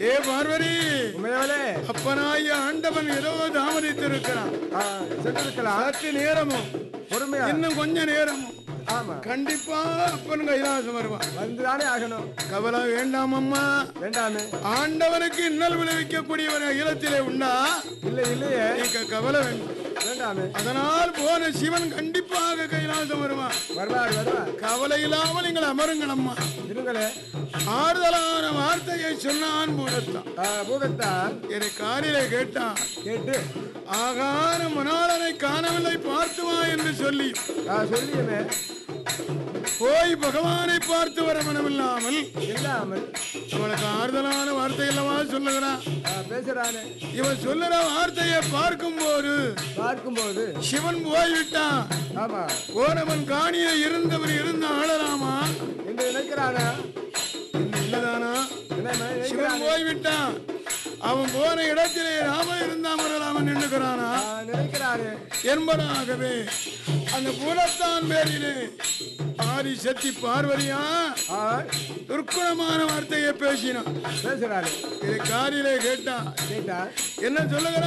ஏ பார்வதி, உமையவளே, அப்பனாய் ஆண்டவன் ஏதோ தாமதித்திருக்கிறான். சென்றிருக்கலாம். சற்று நேரமும் பொறுமையா இன்னும் கொஞ்ச நேரமும் ஆமா கண்டிப்பா அப்பன் கைலாசம் வருவான். வந்துதானே ஆகணும். கவலை வேண்டாம் அம்மா. வேண்டாமே. ஆண்டவனுக்கு இன்னல் விளைவிக்கக்கூடிய ஒரு அகிலத்திலே உண்டா? இல்லை இல்லையே. கவலை வேண்டாம். வேண்டாமே. அதனால் போன சிவன் கண்டிப்பாக கைலாசம் வருவான். வருவார் வருவார். கவலை இல்லாமல் நீங்கள் அமருங்கள் அம்மா. இருங்களே. ஆறுதலான வார்த்தையை சொன்னான் பூதத்தான். பூதத்தான் என்னை காரிலே கேட்டான். கேட்டு ஆகார மணாளனை காணவில்லை பார்த்துவா என்று சொல்லி சொல்லியுமே போய் பகவானை பார்த்து வர மனமில்லாமல் இல்லாமல் அவளுக்கு ஆறுதலான வார்த்தை அல்லவா சொல்லுகிறான். பேசுறானே. இவன் சொல்லுற வார்த்தையை பார்க்கும்போது சிவன் போய்விட்டான். ஆமா. போனவன் காணியில இருந்தவன் இருந்த ஆளலாமா என்று நினைக்கிறானா? இல்லதானா? சிவன் போய்விட்டான். அவன் போன இடத்திலே ராம இருந்தான் அவன் நின்றுகிறானா நினைக்கிறானே என்பதாகவே அந்த பூலத்தான் பேரிலே ஆதி சக்தி பார்வதியா துர்க்குணமான வார்த்தையை பேசினான். பேசுறாரு. இதை காரிலே கேட்டா கேட்டா என்ன சொல்லுகிறான்?